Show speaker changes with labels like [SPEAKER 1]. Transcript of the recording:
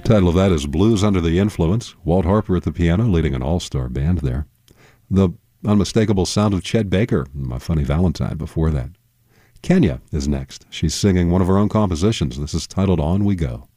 [SPEAKER 1] Title of that is Blues Under the Influence. Walt Harper at the piano, leading an all-star band there. The unmistakable sound of Chet Baker, My Funny Valentine, before that. Kenya is next. She's singing one of her own compositions. This is titled On We Go.